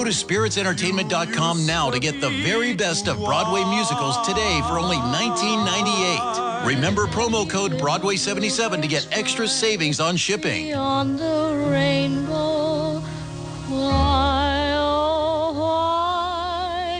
Go to spiritsentertainment.com now to get the very best of Broadway musicals today for only $19.98. Remember promo code Broadway77 to get extra savings on shipping. Beyond the rainbow, why, oh, why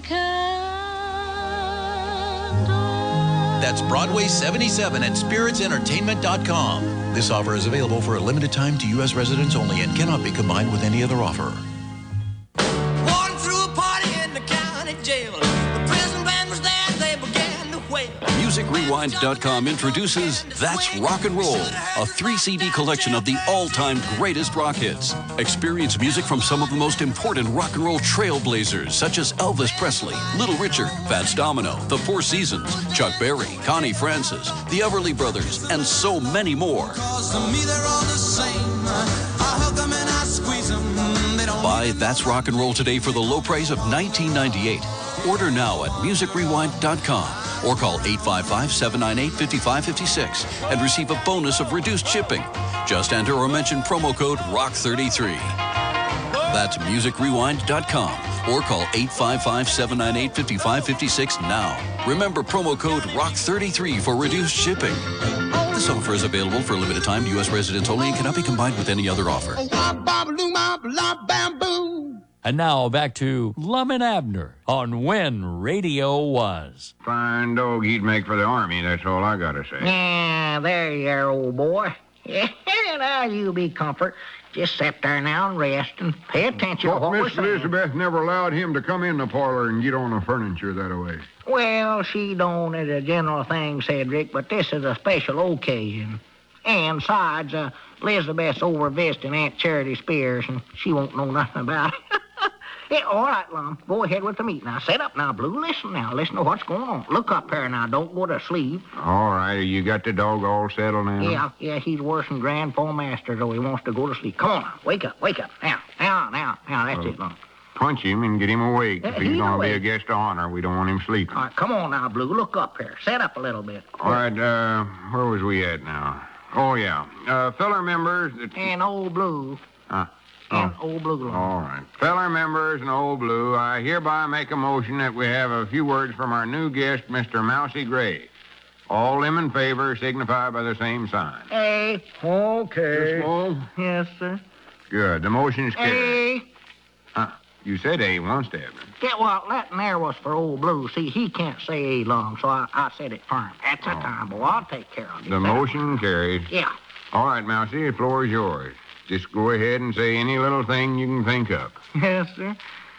can't I? That's Broadway77 at spiritsentertainment.com. This offer is available for a limited time to U.S. residents only and cannot be combined with any other offer. Walking through a party in the county jail. The prison band was there, they began to wail. MusicRewind.com introduces That's Rock and Roll, a 3-CD collection of the all-time greatest rock hits. Experience music from some of the most important rock and roll trailblazers, such as Elvis Presley, Little Richard, Fats Domino, The Four Seasons, Chuck Berry, Connie Francis, the Everly Brothers, and so many more. Cause to me they're all the same. I hug them and I squeeze them. They don't Buy That's Rock and Roll today for the low price of $19.98. Order now at MusicRewind.com or call 855-798-5556 and receive a bonus of reduced shipping. Just enter or mention promo code ROCK33. That's MusicRewind.com or call 855-798-5556 now. Remember promo code ROCK33 for reduced shipping. This offer is available for a limited time to U.S. residents only and cannot be combined with any other offer. And now back to Lum and Abner on When Radio Was. Fine dog he'd make for the Army, that's all I gotta say. Yeah, there you are, old boy. Yeah, now you be comfort. Just sit there now and rest and pay attention to Well, what we're Miss saying. Elizabeth never allowed him to come in the parlor and get on the furniture that way. Well, she don't as a general thing, Cedric, but this is a special occasion. And besides, Elizabeth's over visiting Aunt Charity Spears, and she won't know nothing about it. Yeah, all right, Lum. Go ahead with the meat. Now, sit up now, Blue. Listen now. Listen to what's going on. Look up here now. Don't go to sleep. All right, you got the dog all settled now? Yeah, he's worse than Grandpa Master, though he wants to go to sleep. Come on now. Wake up. Now, that's it, Lum. Punch him and get him awake. If he's he's going to be awake. a guest of honor, we don't want him sleeping. All right, come on now, Blue. Look up here. Sit up a little bit. All right, where was we at now? Oh, yeah. Feller members... And old Blue. Huh? And old Blue, Lum. All right. Feller members and Old Blue, I hereby make a motion that we have a few words from our new guest, Mr. Mousy Gray. All them in favor signify by the same sign. A. Okay. Small? Yes, sir. Good. The motion's carried. A. You said A once, Abner. Yeah, well, that there was for old Blue. See, he can't say A long, so I said it for him. That's a time, boy. I'll take care of it. The motion carries. Yeah. All right, Mousy, the floor is yours. Just go ahead and say any little thing you can think of. Yes, sir.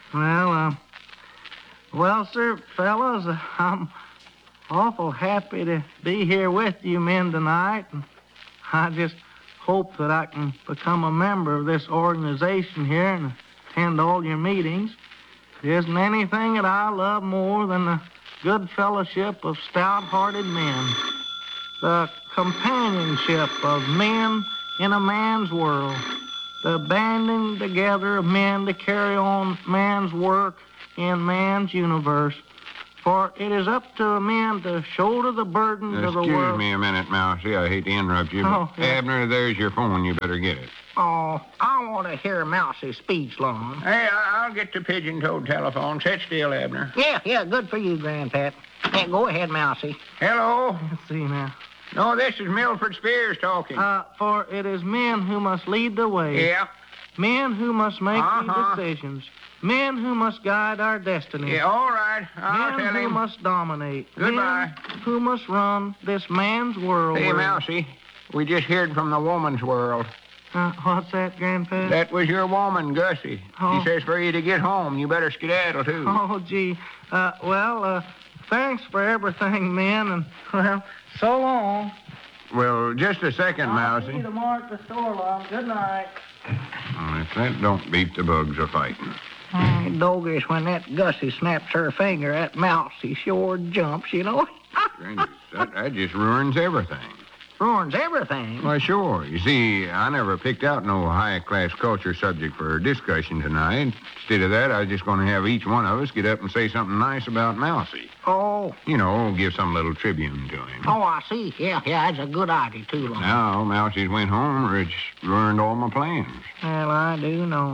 Well, sir, fellas, I'm awful happy to be here with you men tonight. And I just hope that I can become a member of this organization here and attend all your meetings. There isn't anything that I love more than the good fellowship of stout-hearted men, the companionship of men in a man's world, the banding together of men to carry on man's work in man's universe. For it is up to men to shoulder the burdens of the world. Excuse me a minute, Mousy. I hate to interrupt you, Oh, but yeah. Abner, there's your phone. You better get it. Oh, I want to hear Mousy's speech, Lum. Hey, I'll get the pigeon-toed telephone. Sit still, Abner. Yeah, good for you, Grandpat. Yeah, go ahead, Mousy. Hello? Let's see now. No, this is Milford Spears talking. For it is men who must lead the way. Yeah? Men who must make Uh-huh. the decisions. Men who must guide our destiny. Yeah, all right. I'll Men tell who him. must dominate. Goodbye. Men who must run this man's world. Hey, where- Mousy, we just heard from the woman's world. What's that, Grandpa? That was your woman, Gussie. Oh. She says for you to get home, you better skedaddle, too. Oh, gee. Thanks for everything, men, and, well, so long. Well, just a second, I'll see you Mousy. tomorrow at the store, Lum. Good night. Oh, if that don't beat the bugs a fighting. Doggies, when that Gussie snaps her finger, that Mousy sure jumps, you know. That just ruins everything. Ruins everything. Why, sure. You see, I never picked out no high-class culture subject for discussion tonight. Instead of that, I was just going to have each one of us get up and say something nice about Mousy. Oh. You know, give some little tribute to him. Oh, I see. Yeah, that's a good idea, too, Lum. Now, Mousy's went home, or it's ruined all my plans. Well, I do know.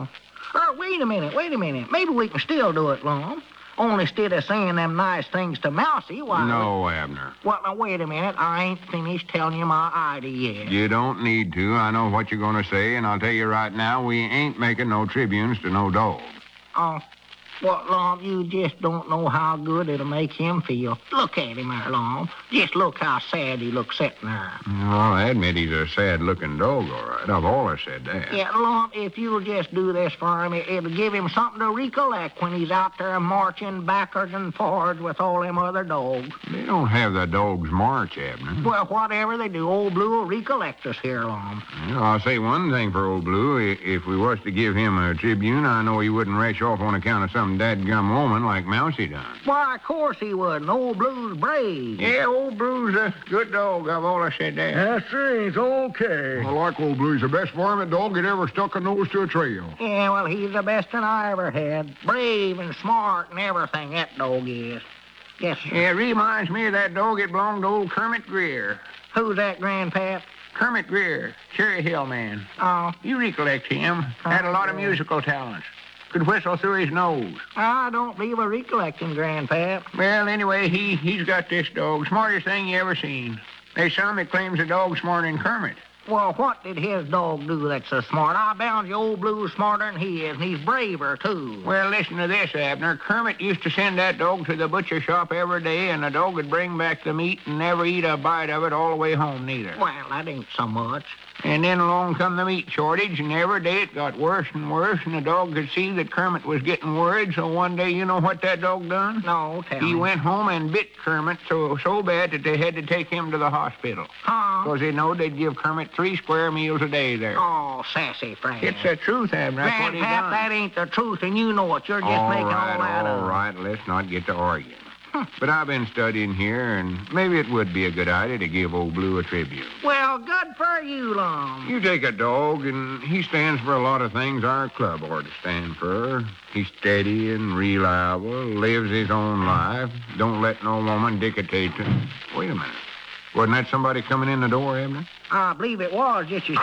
Wait a minute. Maybe we can still do it, Lum. Only instead of saying them nice things to Mousie, why... No, Abner. Well, now, wait a minute. I ain't finished telling you my idea yet. You don't need to. I know what you're going to say, and I'll tell you right now, we ain't making no tribunes to no dog. Oh, well, Lum, you just don't know how good it'll make him feel. Look at him there, Lum. Just look how sad he looks sitting there. Well, I admit he's a sad-looking dog, all right. I've always said that. Yeah, Lum, if you'll just do this for him, it'll give him something to recollect when he's out there marching backwards and forwards with all them other dogs. They don't have the dogs march, Abner. Well, whatever they do, Old Blue will recollect us here, Lum. Well, I'll say one thing for Old Blue. If we was to give him a tribune, I know he wouldn't rush off on account of some dadgum woman like Mousie done. Why, of course he wouldn't. Old Blue's brave. Yeah, Old Blue's a good dog. I've always said that. That's right. It's okay. I like Old Blue. He's the best varmint dog that ever stuck a nose to a trail. Yeah, well, he's the best one I ever had. Brave and smart and everything, that dog is. Yes, sir. Yeah, it reminds me of that dog that belonged to old Kermit Greer. Who's that, Grandpap? Kermit Greer, Cherry Hill man. Oh, You recollect him. Had a lot of musical talents. Could whistle through his nose. I don't believe I recollect him, Grandpap. Well, anyway, he's got this dog. Smartest thing you ever seen. There's some that claims the dog's smarter than Kermit. Well, what did his dog do that's so smart? I bound you Old Blue's smarter than he is, and he's braver, too. Well, listen to this, Abner. Kermit used to send that dog to the butcher shop every day, and the dog would bring back the meat and never eat a bite of it all the way home, neither. Well, that ain't so much. And then along come the meat shortage, and every day it got worse and worse, and the dog could see that Kermit was getting worried, so one day, you know what that dog done? No, tell He me. went home and bit Kermit so bad that they had to take him to the hospital. Huh? Because they know they'd give Kermit 3 square meals a day there. Oh, sassy Frank. It's the truth, Abner. That's what he Grandpap, done. that ain't the truth, and you know it. You're just making all that up. all right. Let's not get to arguing. But I've been studying here, and maybe it would be a good idea to give Old Blue a tribute. Well, good for you, Lum. You take a dog, and he stands for a lot of things our club ought to stand for. He's steady and reliable, lives his own life, don't let no woman dictate to him. Wait a minute. Wasn't that somebody coming in the door, Abner? I believe it was just you.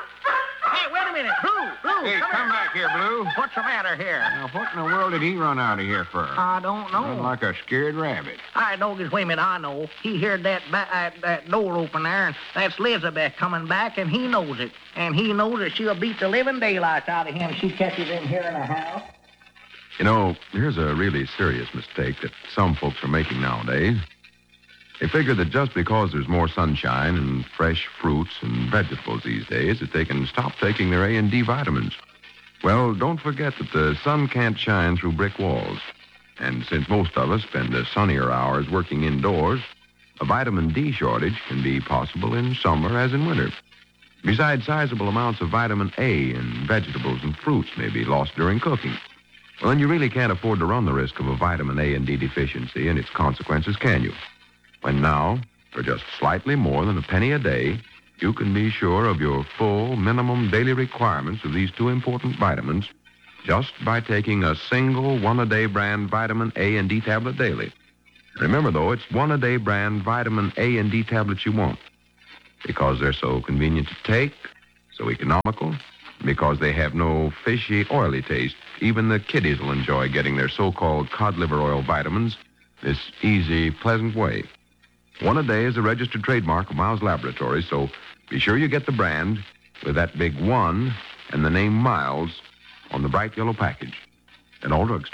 Hey, wait a minute. Blue, Hey, come back here, Blue. What's the matter here? Now, what in the world did he run out of here for? I don't know. Run like a scared rabbit. I know his women, I know. He heard that door open there, and that's Elizabeth coming back, and he knows it. And he knows that she'll beat the living daylights out of him if she catches him here in the house. You know, here's a really serious mistake that some folks are making nowadays. They figure that just because there's more sunshine and fresh fruits and vegetables these days that they can stop taking their A and D vitamins. Well, don't forget that the sun can't shine through brick walls. And since most of us spend the sunnier hours working indoors, a vitamin D shortage can be possible in summer as in winter. Besides, sizable amounts of vitamin A in vegetables and fruits may be lost during cooking. Well, then you really can't afford to run the risk of a vitamin A and D deficiency and its consequences, can you? When now, for just slightly more than a penny a day, you can be sure of your full minimum daily requirements of these 2 important vitamins just by taking a single one-a-day brand vitamin A and D tablet daily. Remember, though, it's one-a-day brand vitamin A and D tablets you want because they're so convenient to take, so economical, because they have no fishy, oily taste. Even the kiddies will enjoy getting their so-called cod liver oil vitamins this easy, pleasant way. One a day is a registered trademark of Miles Laboratories, so be sure you get the brand with that big 1 and the name Miles on the bright yellow package at all drugstores.